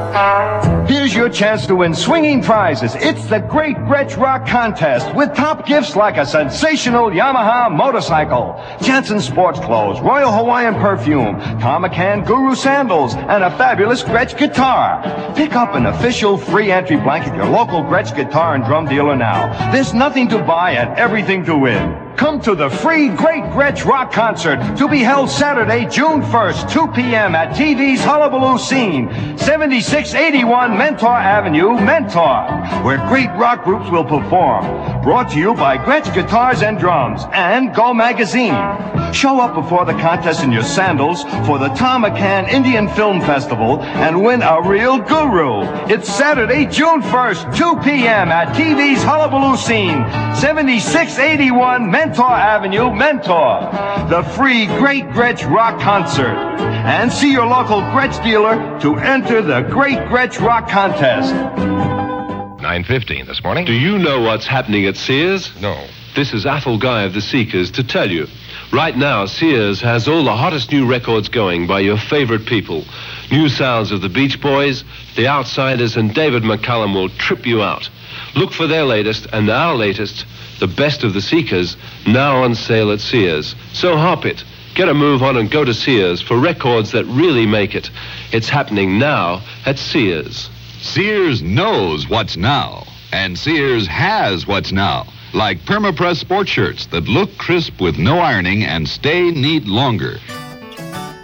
Here's your chance to win swinging prizes. It's the Great Gretsch Rock Contest with top gifts like a sensational Yamaha motorcycle, Jantzen sports clothes, Royal Hawaiian perfume, Tom McCann Guru sandals, and a fabulous Gretsch guitar. Pick up an official free entry blanket at your local Gretsch guitar and drum dealer now. There's nothing to buy and everything to win. Come to the free Great Gretsch Rock Concert to be held Saturday, June 1st, 2 p.m. at TV's Hullabaloo Scene, 7681 Mentor Avenue, Mentor, where great rock groups will perform. Brought to you by Gretsch Guitars and Drums and Go Magazine. Show up before the contest in your sandals for the Tom McCann Indian Film Festival and win a real guru. It's Saturday, June 1st, 2 p.m. at TV's Hullabaloo Scene, 7681 Mentor Avenue, Mentor. The free Great Gretsch Rock Concert. And see your local Gretsch dealer to enter the Great Gretsch Rock Contest. 9:15 this morning. Do you know what's happening at Sears? No. This is Athol Guy of the Seekers to tell you. Right now, Sears has all the hottest new records going by your favorite people. New sounds of the Beach Boys, The Outsiders, and David McCallum will trip you out. Look for their latest and our latest, the best of the Seekers, now on sale at Sears. So hop it. Get a move on and go to Sears for records that really make it. It's happening now at Sears. Sears knows what's now, and Sears has what's now, like Permapress sports shirts that look crisp with no ironing and stay neat longer.